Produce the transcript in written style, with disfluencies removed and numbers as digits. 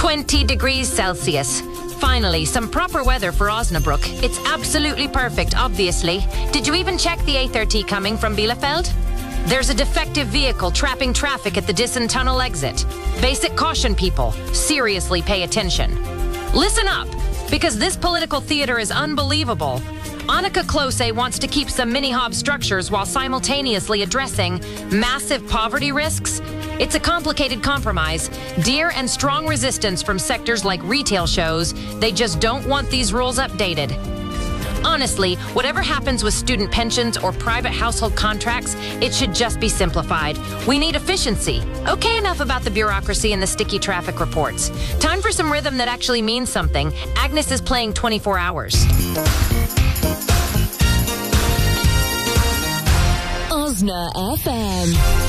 20 degrees Celsius. Finally, some proper weather for Osnabrück. It's absolutely perfect, obviously. Did you even check the A30 coming from Bielefeld? There's a defective vehicle trapping traffic at the Dissen Tunnel exit. Basic caution, people. Seriously pay attention. Listen up, because this political theater is unbelievable. Annika Klose wants to keep some mini-hob structures while simultaneously addressing massive poverty risks. It's a complicated compromise. Dear and strong resistance from sectors like retail shows. They just don't want these rules updated. Honestly, whatever happens with student pensions or private household contracts, it should just be simplified. We need efficiency. Okay, enough about the bureaucracy and the sticky traffic reports. Time for some rhythm that actually means something. Agnes is playing 24 hours. Osna FM.